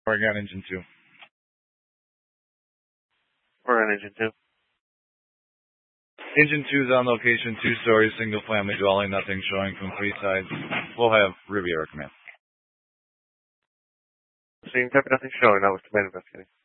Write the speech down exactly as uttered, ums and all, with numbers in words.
Oregon Engine two. Oregon Engine two. Engine two is on location, two-story, single-family dwelling, nothing showing from three sides. We'll have Riviera command. Same type of nothing showing, that was command investigating.